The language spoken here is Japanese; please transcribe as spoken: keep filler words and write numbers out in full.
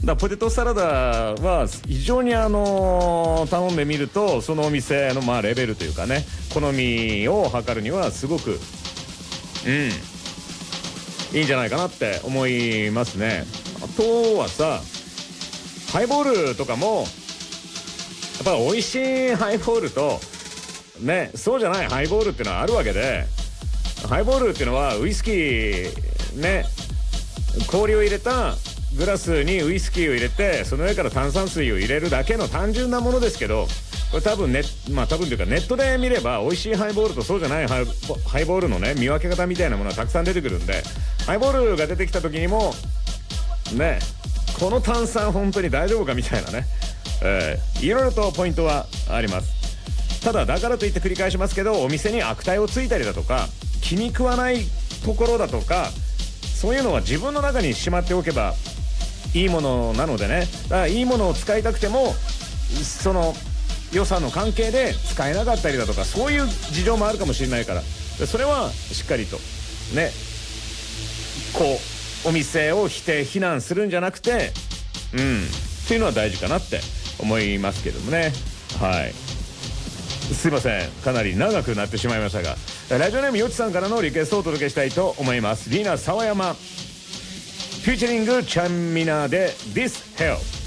だポテトサラダは非常にあの頼んでみるとそのお店のまあレベルというかね好みを測るにはすごくうんいいんじゃないかなって思いますね。あとはさハイボールとかもやっぱ美味しいハイボールとねそうじゃないハイボールっていうのはあるわけで、ハイボールっていうのはウイスキーね氷を入れたグラスにウイスキーを入れてその上から炭酸水を入れるだけの単純なものですけど、これ多分ねまあ多分というかネットで見れば美味しいハイボールとそうじゃないハイボ、ハイボールのね見分け方みたいなものはたくさん出てくるんで、ハイボールが出てきた時にもねこの炭酸本当に大丈夫かみたいなね、えー、いろいろとポイントはあります。ただだからといって繰り返しますけど、お店に悪態をついたりだとか気に食わないところだとかそういうのは自分の中にしまっておけばいいものなのでね、だからいいものを使いたくてもその予算の関係で使えなかったりだとかそういう事情もあるかもしれないから、それはしっかりとねこうお店を否定非難するんじゃなくてうんっていうのは大事かなって思いますけどもね。はい、すいませんかなり長くなってしまいましたが、ラジオネームよちさんからのリクエストをお届けしたいと思います。リーナ沢山フューチャリングチャンミナで This Hell。